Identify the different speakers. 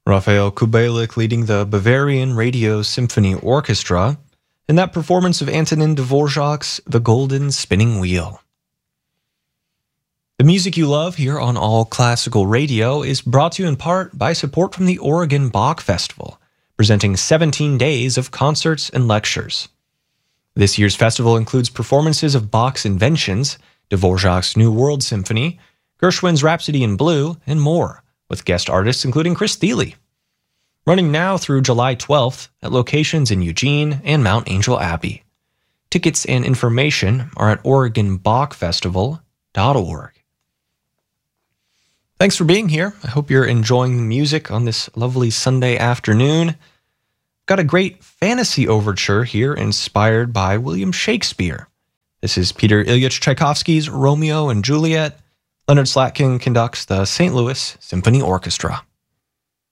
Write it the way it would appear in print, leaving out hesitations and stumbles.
Speaker 1: Raphael Kubelik leading the Bavarian Radio Symphony Orchestra in that performance of Antonin Dvorak's The Golden Spinning Wheel. The music you love here on All Classical Radio is brought to you in part by support from the Oregon Bach Festival, presenting 17 days of concerts and lectures. This year's festival includes performances of Bach's Inventions, Dvorak's New World Symphony, Gershwin's Rhapsody in Blue, and more, with guest artists including Chris Thile. Running now through July 12th at locations in Eugene and Mount Angel Abbey. Tickets and information are at OregonBachFestival.org. Thanks for being here. I hope you're enjoying the music on this lovely Sunday afternoon. Got a great fantasy overture here inspired by William Shakespeare. This is Peter Ilyich Tchaikovsky's Romeo and Juliet. Leonard Slatkin conducts the St. Louis Symphony Orchestra.